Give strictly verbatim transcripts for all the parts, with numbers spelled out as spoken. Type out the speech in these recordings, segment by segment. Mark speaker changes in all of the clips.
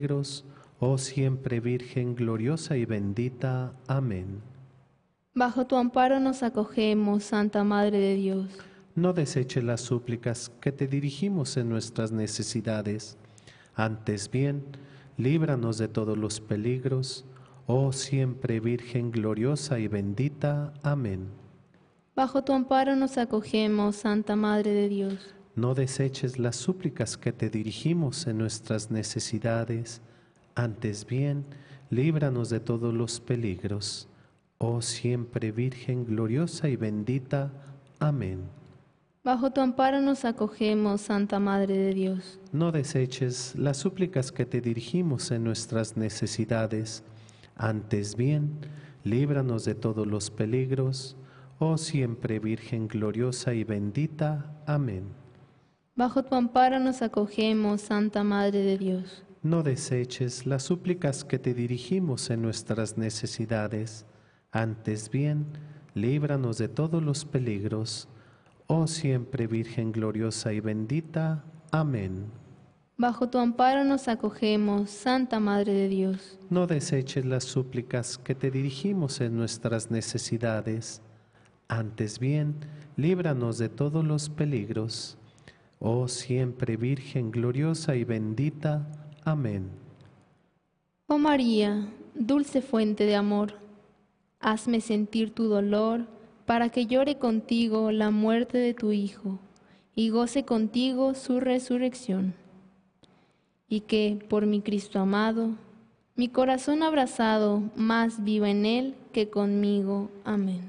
Speaker 1: peligros, oh siempre Virgen gloriosa y bendita. Amén.
Speaker 2: Bajo tu amparo nos acogemos, Santa Madre de Dios.
Speaker 1: No deseches las súplicas que te dirigimos en nuestras necesidades. Antes bien, líbranos de todos los peligros, oh siempre Virgen gloriosa y bendita. Amén.
Speaker 2: Bajo tu amparo nos acogemos, Santa Madre de Dios.
Speaker 1: No deseches las súplicas que te dirigimos en nuestras necesidades. Antes bien, líbranos de todos los peligros, oh siempre Virgen gloriosa y bendita. Amén.
Speaker 2: Bajo tu amparo nos acogemos, Santa Madre de Dios.
Speaker 1: No deseches las súplicas que te dirigimos en nuestras necesidades. Antes bien, líbranos de todos los peligros, oh siempre Virgen gloriosa y bendita. Amén.
Speaker 2: Bajo tu amparo nos acogemos, Santa Madre de Dios.
Speaker 1: No deseches las súplicas que te dirigimos en nuestras necesidades. Antes bien, líbranos de todos los peligros, oh siempre Virgen gloriosa y bendita. Amén.
Speaker 2: Bajo tu amparo nos acogemos, Santa Madre de Dios.
Speaker 1: No deseches las súplicas que te dirigimos en nuestras necesidades. Antes bien, líbranos de todos los peligros, oh siempre Virgen gloriosa y bendita. Amén.
Speaker 2: Oh María, dulce fuente de amor, hazme sentir tu dolor para que llore contigo la muerte de tu Hijo y goce contigo su resurrección. Y que, por mi Cristo amado, mi corazón abrazado más viva en Él que conmigo. Amén.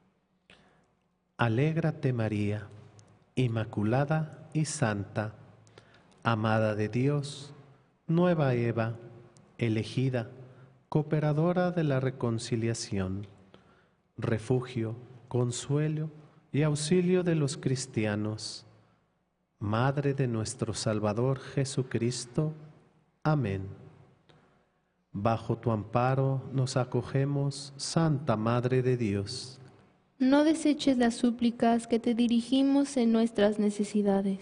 Speaker 1: Alégrate María, Inmaculada y Santa, amada de Dios, nueva Eva, elegida, cooperadora de la reconciliación, refugio, consuelo y auxilio de los cristianos, Madre de nuestro Salvador Jesucristo. Amén. Bajo tu amparo nos acogemos, Santa Madre de Dios.
Speaker 2: No deseches las súplicas que te dirigimos en nuestras necesidades.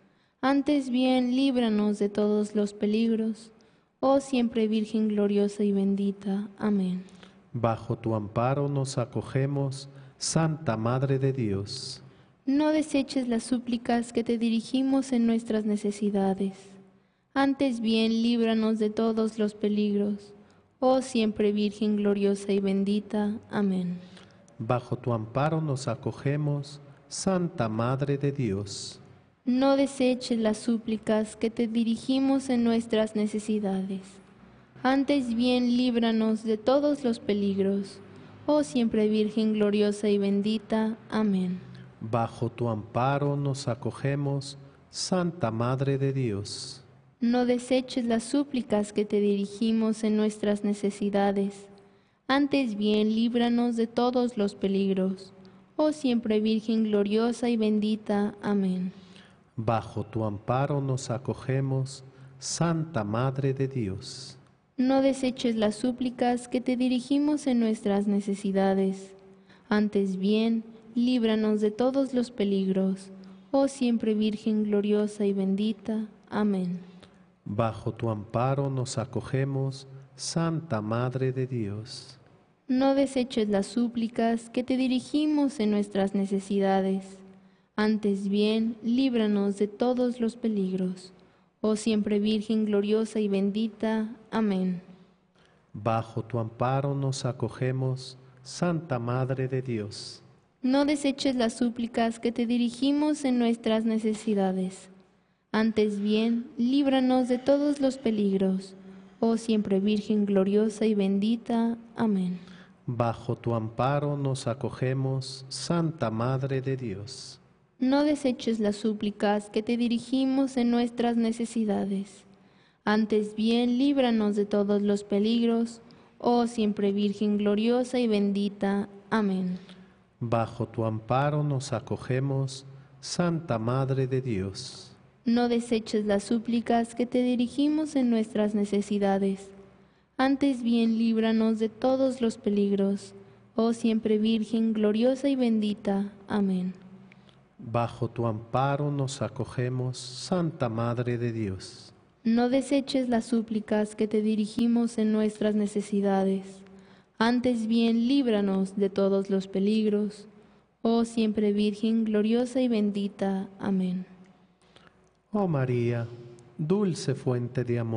Speaker 2: Antes bien, líbranos de todos los peligros, oh siempre Virgen gloriosa y bendita. Amén.
Speaker 1: Bajo tu amparo nos acogemos, Santa Madre de Dios.
Speaker 2: No deseches las súplicas que te dirigimos en nuestras necesidades. Antes bien, líbranos de todos los peligros, oh siempre Virgen gloriosa y bendita. Amén.
Speaker 1: Bajo tu amparo nos acogemos, Santa Madre de Dios.
Speaker 2: No deseches las súplicas que te dirigimos en nuestras necesidades. Antes bien, líbranos de todos los peligros, oh siempre Virgen gloriosa y bendita. Amén.
Speaker 1: Bajo tu amparo nos acogemos, Santa Madre de Dios.
Speaker 2: No deseches las súplicas que te dirigimos en nuestras necesidades. Antes bien, líbranos de todos los peligros, oh siempre Virgen gloriosa y bendita. Amén.
Speaker 1: Bajo tu amparo nos acogemos, Santa Madre de Dios.
Speaker 2: No deseches las súplicas que te dirigimos en nuestras necesidades. Antes bien, líbranos de todos los peligros, oh siempre Virgen gloriosa y bendita. Amén.
Speaker 1: Bajo tu amparo nos acogemos, Santa Madre de Dios.
Speaker 2: No deseches las súplicas que te dirigimos en nuestras necesidades. Antes bien, líbranos de todos los peligros, oh siempre Virgen gloriosa y bendita. Amén.
Speaker 1: Bajo tu amparo nos acogemos, Santa Madre de Dios.
Speaker 2: No deseches las súplicas que te dirigimos en nuestras necesidades. Antes bien, líbranos de todos los peligros, oh siempre Virgen gloriosa y bendita. Amén.
Speaker 1: Bajo tu amparo nos acogemos, Santa Madre de Dios.
Speaker 2: No deseches las súplicas que te dirigimos en nuestras necesidades. Antes bien, líbranos de todos los peligros, oh siempre Virgen gloriosa y bendita. Amén.
Speaker 1: Bajo tu amparo nos acogemos, Santa Madre de Dios.
Speaker 2: No deseches las súplicas que te dirigimos en nuestras necesidades. Antes bien, líbranos de todos los peligros, oh siempre Virgen gloriosa y bendita. Amén.
Speaker 1: Bajo tu amparo nos acogemos, Santa Madre de Dios.
Speaker 2: No deseches las súplicas que te dirigimos en nuestras necesidades. Antes bien, líbranos de todos los peligros. Oh siempre Virgen, gloriosa y bendita. Amén.
Speaker 1: Oh María, dulce fuente de amor.